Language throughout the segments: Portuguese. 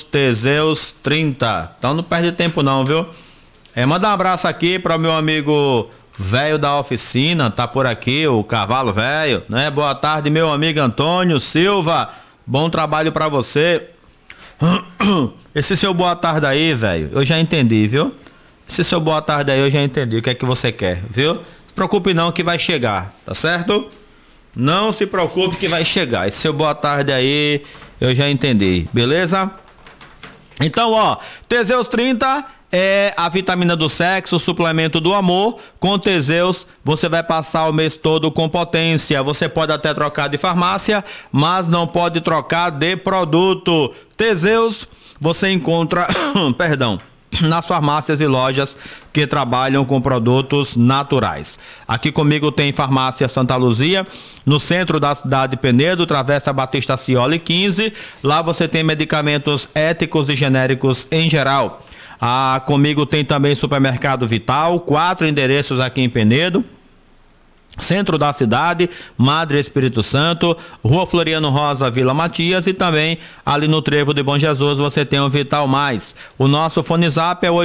Teseus 30. Então não perde tempo não, viu? Manda um abraço aqui para o meu amigo velho da oficina, tá por aqui, o Cavalo Velho, né? Boa tarde, meu amigo Antônio Silva. Bom trabalho para você. Esse seu boa tarde aí, velho, eu já entendi, viu? Esse seu boa tarde aí, eu já entendi o que é que você quer, viu? Não se preocupe não que vai chegar, tá certo? Não se preocupe que vai chegar. Esse seu boa tarde aí, eu já entendi, beleza? Então, ó, Teseus 30 é a vitamina do sexo, o suplemento do amor. Com Teseus, você vai passar o mês todo com potência. Você pode até trocar de farmácia, mas não pode trocar de produto. Teseus, você encontra, perdão, nas farmácias e lojas que trabalham com produtos naturais. Aqui comigo tem Farmácia Santa Luzia, no centro da cidade de Penedo, Travessa Batista Cioli 15. Lá você tem medicamentos éticos e genéricos em geral. Comigo tem também Supermercado Vital, 4 endereços aqui em Penedo. Centro da cidade, Madre Espírito Santo, Rua Floriano Rosa, Vila Matias, e também ali no Trevo de Bom Jesus você tem o Vital Mais. O nosso fone zap é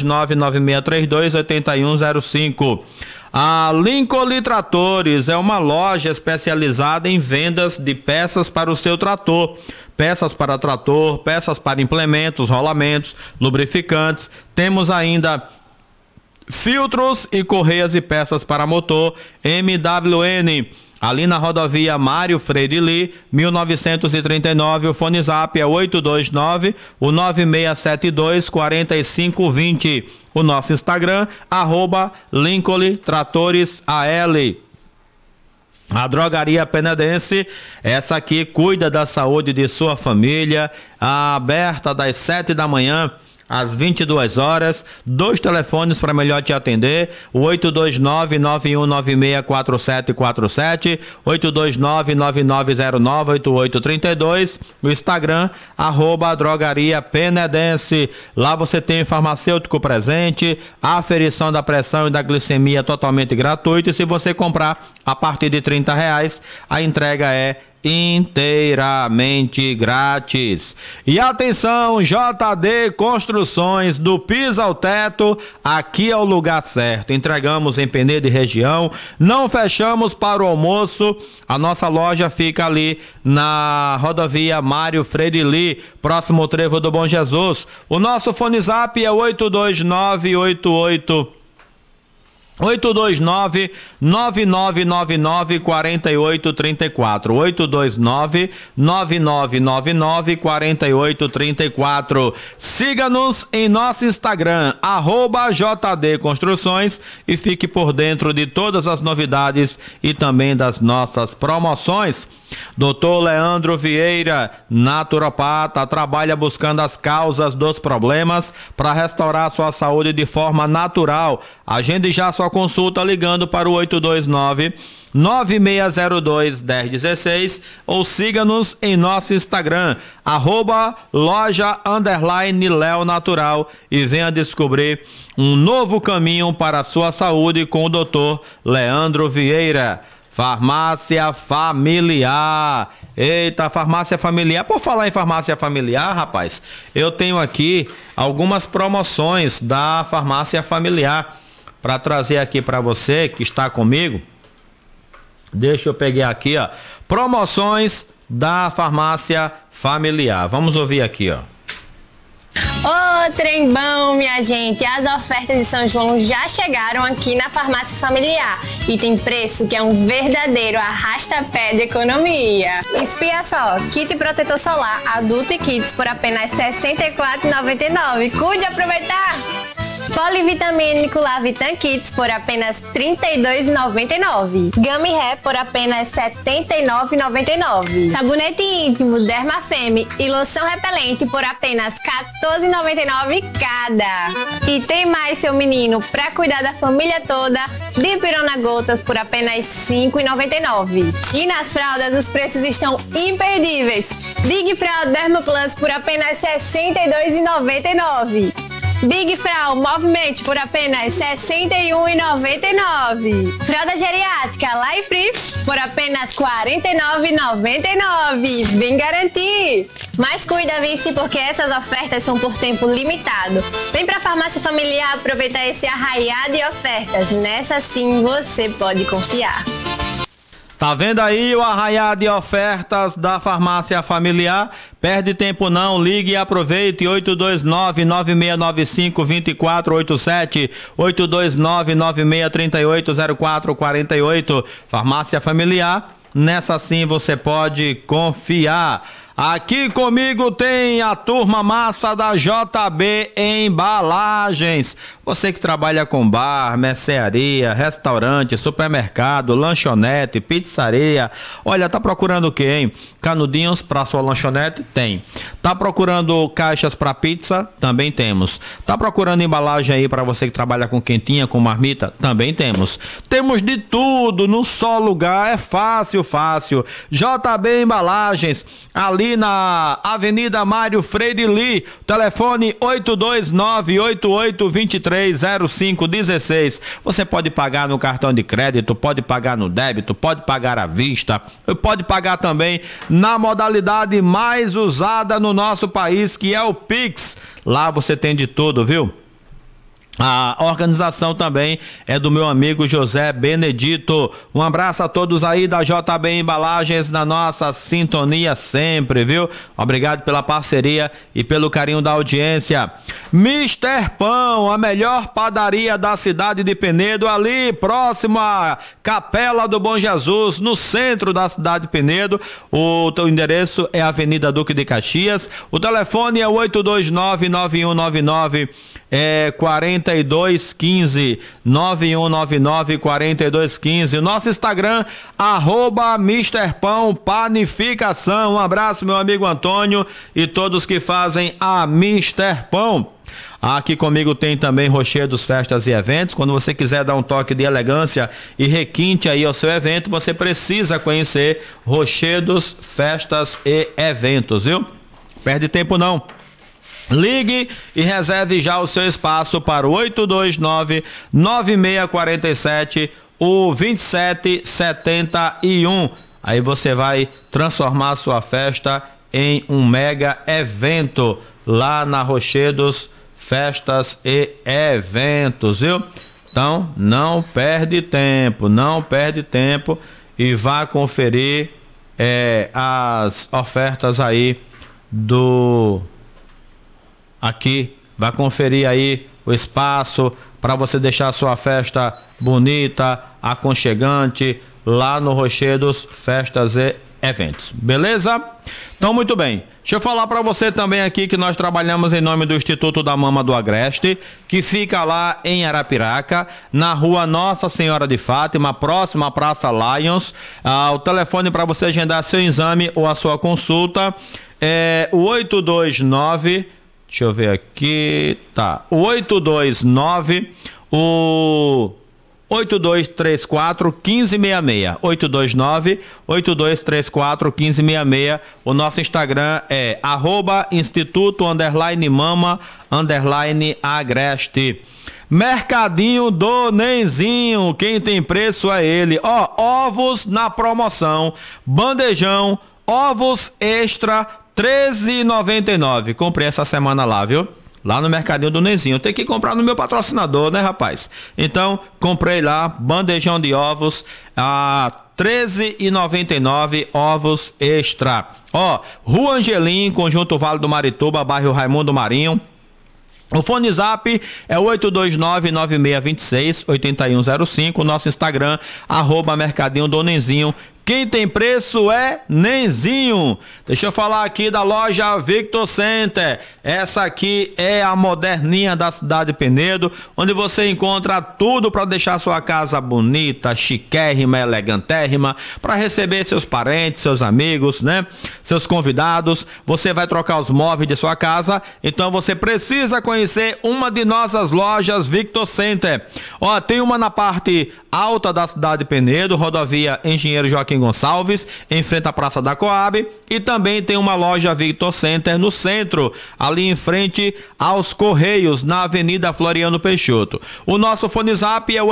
829-9632-8105. A Lincoln Tratores é uma loja especializada em vendas de peças para o seu trator. Peças para trator, peças para implementos, rolamentos, lubrificantes. Temos ainda filtros e correias e peças para motor MWN. Ali na rodovia Mário Freire Lee, 1939, o fone zap é 829-9672-4520. O nosso Instagram, @Lincoln Tratores AL. A Drogaria Penedense, essa aqui cuida da saúde de sua família, aberta das 7 da manhã às 22 horas, 2 telefones para melhor te atender, o 829-9196-4747, 829-9909-8832, o Instagram, @Drogaria Penedense. Lá você tem farmacêutico presente, aferição da pressão e da glicemia totalmente gratuita, e se você comprar a partir de R$30, a entrega é inteiramente grátis. E atenção, JD Construções, do piso ao teto, aqui é o lugar certo. Entregamos em Penedo e região, não fechamos para o almoço. A nossa loja fica ali na rodovia Mário Freire Lee, próximo ao Trevo do Bom Jesus. O nosso fone zap é 829-9999-4834, 829-9999-4834. Siga-nos em nosso Instagram, @JD Construções, e fique por dentro de todas as novidades e também das nossas promoções. Dr. Leandro Vieira, naturopata, trabalha buscando as causas dos problemas para restaurar sua saúde de forma natural. Agende já sua consulta ligando para o 829-9602-1016 ou siga-nos em nosso Instagram, @loja_Leo Natural, e venha descobrir um novo caminho para a sua saúde com o Dr. Leandro Vieira. Farmácia Familiar. Eita, Farmácia Familiar. Por falar em Farmácia Familiar, rapaz, eu tenho aqui algumas promoções da Farmácia Familiar para trazer aqui para você que está comigo. Deixa eu pegar aqui, ó. Promoções da Farmácia Familiar. Vamos ouvir aqui, ó. Ô, trem bom, minha gente! As ofertas de São João já chegaram aqui na Farmácia Familiar e tem preço que é um verdadeiro arrasta-pé de economia. Espia só, kit protetor solar adulto e kids por apenas R$ 64,99. Cuide aproveitar! Polivitamínico Lavitan Kits por apenas R$ 32,99. Gummy Hair por apenas R$ 79,99. Sabonete íntimo Dermafeme e loção repelente por apenas R$ 14,99 cada. E tem mais, seu menino, para cuidar da família toda, Dipirona Gotas por apenas R$ 5,99. E nas fraldas os preços estão imperdíveis. Big Fralda Derma Plus por apenas R$ 62,99. Big Frau Movimento por apenas R$ 61,99. Fralda geriátrica Life Free por apenas R$ 49,99. Vem garantir! Mas cuida, vice, porque essas ofertas são por tempo limitado. Vem pra Farmácia Familiar aproveitar esse arraiado de ofertas. Nessa sim você pode confiar. Tá vendo aí o arraiado de ofertas da Farmácia Familiar? Perde tempo não, ligue e aproveite. 829-9695-2487, 829-9638-0448. Farmácia Familiar, nessa sim você pode confiar. Aqui comigo tem a turma massa da JB Embalagens. Você que trabalha com bar, mercearia, restaurante, supermercado, lanchonete, pizzaria. Olha, tá procurando o quê, hein? Canudinhos para sua lanchonete? Tem. Tá procurando caixas para pizza? Também temos. Tá procurando embalagem aí para você que trabalha com quentinha, com marmita? Também temos. Temos de tudo num só lugar. É fácil. JB Embalagens, ali na Avenida Mário Freire Lee, telefone 829-8823-0516. Você pode pagar no cartão de crédito, pode pagar no débito, pode pagar à vista, pode pagar também na modalidade mais usada no nosso país, que é o Pix. Lá você tem de tudo, viu? A organização também é do meu amigo José Benedito. Um abraço a todos aí da JB Embalagens, na nossa sintonia sempre, viu? Obrigado pela parceria e pelo carinho da audiência. Mister Pão, a melhor padaria da cidade de Penedo, ali próximo à Capela do Bom Jesus, no centro da cidade de Penedo. O teu endereço é Avenida Duque de Caxias. O telefone é 829-9199 4215 9199 4215. Nosso Instagram @Mister Pão Panificação. Um abraço, meu amigo Antônio e todos que fazem a Mister Pão. Aqui comigo tem também Rochedos Festas e Eventos. Quando você quiser dar um toque de elegância e requinte aí ao seu evento, você precisa conhecer Rochedos Festas e Eventos, viu? Perde tempo não. Ligue e reserve já o seu espaço para o 829-9647-2771. Aí você vai transformar sua festa em um mega evento lá na Rochedos Festas e Eventos, viu? Então não perde tempo e vá conferir as ofertas aí aqui, vai conferir aí o espaço para você deixar a sua festa bonita, aconchegante, lá no Rochedos Festas e Eventos, beleza? Então, muito bem. Deixa eu falar para você também aqui que nós trabalhamos em nome do Instituto da Mama do Agreste, que fica lá em Arapiraca, na rua Nossa Senhora de Fátima, próxima à Praça Lions. O telefone para você agendar seu exame ou a sua consulta é o 829... Deixa eu ver aqui, tá, o 829, o 8234-1566, 829-8234-1566, o nosso Instagram é @instituto_mama_agreste. Mercadinho do Nenzinho, quem tem preço é ele, ovos na promoção, bandejão, ovos extra, R$13,99. Comprei essa semana lá, viu? Lá no Mercadinho do Nenzinho. Tem que comprar no meu patrocinador, né, rapaz? Então, comprei lá, bandejão de ovos, R$13,99, ovos extra. Rua Angelim, Conjunto Vale do Marituba, bairro Raimundo Marinho. O fone zap é 829-9626-8105. Nosso Instagram, @Mercadinho do Nenzinho. Quem tem preço é Nenzinho. Deixa eu falar aqui da loja Victor Center. Essa aqui é a moderninha da cidade de Penedo, onde você encontra tudo para deixar sua casa bonita, chiquérrima, elegantérrima, para receber seus parentes, seus amigos, né? Seus convidados. Você vai trocar os móveis de sua casa, então você precisa conhecer uma de nossas lojas Victor Center. Tem uma na parte alta da cidade de Penedo, rodovia Engenheiro Joaquim Joaquim Gonçalves, em frente à Praça da Coab, e também tem uma loja Victor Center no centro, ali em frente aos Correios, na Avenida Floriano Peixoto. O nosso fone zap é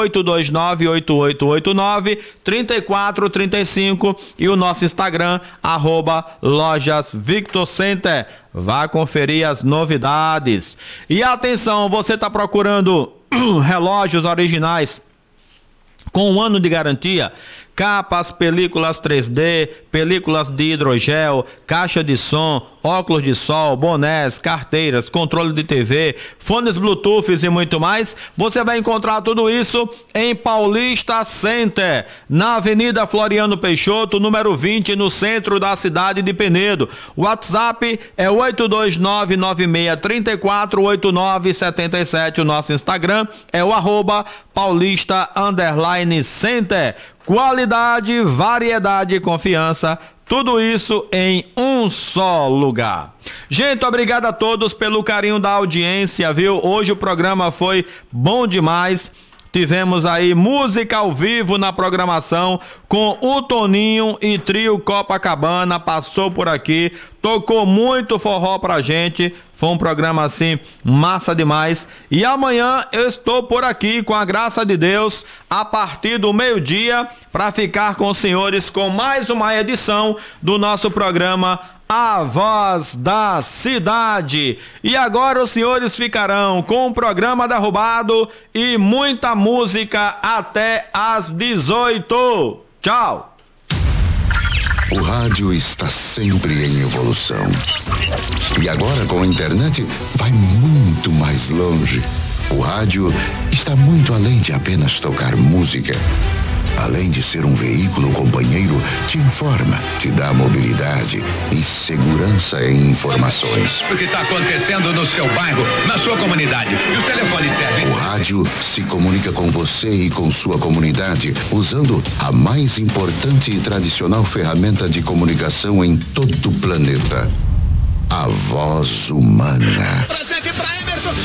829-8889-3435 e o nosso Instagram, @Lojas Victor Center. Vá conferir as novidades. E atenção, você está procurando relógios originais com 1 ano de garantia? Capas, películas 3D, películas de hidrogel, caixa de som, óculos de sol, bonés, carteiras, controle de TV, fones Bluetooth e muito mais. Você vai encontrar tudo isso em Paulista Center, na Avenida Floriano Peixoto, número 20, no centro da cidade de Penedo. O WhatsApp é 82996348977. O nosso Instagram é o @Paulista_Center. Qualidade, variedade e confiança, tudo isso em um só lugar. Gente, obrigado a todos pelo carinho da audiência, viu? Hoje o programa foi bom demais. Tivemos aí música ao vivo na programação com o Toninho e Trio Copacabana, passou por aqui, tocou muito forró pra gente, foi um programa assim massa demais. E amanhã eu estou por aqui, com a graça de Deus, a partir do meio-dia, para ficar com os senhores com mais uma edição do nosso programa A Voz da Cidade. E agora os senhores ficarão com o programa derrubado e muita música até às 18. Tchau. O rádio está sempre em evolução. E agora com a internet vai muito mais longe. O rádio está muito além de apenas tocar música. Além de ser um veículo companheiro, te informa, te dá mobilidade e segurança em informações. O que está acontecendo no seu bairro, na sua comunidade. E o telefone serve. O rádio se comunica com você e com sua comunidade usando a mais importante e tradicional ferramenta de comunicação em todo o planeta: a voz humana. Presente pra Emerson.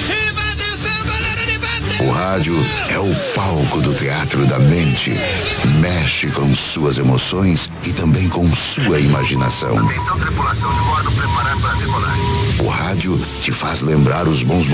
O rádio é o palco do teatro da mente. Mexe com suas emoções e também com sua imaginação. Atenção, tripulação de bordo, preparar para decolar. O rádio te faz lembrar os bons